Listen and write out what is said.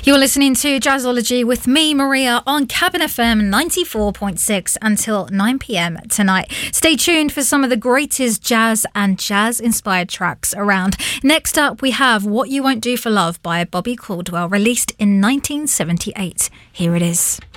You're listening to Jazzology with me, Maria, on Cabin FM 94.6 until 9 p.m. tonight. Stay tuned for some of the greatest jazz and jazz-inspired tracks around. Next up, we have What You Won't Do for Love by Bobby Caldwell, released in 1978. Here it is.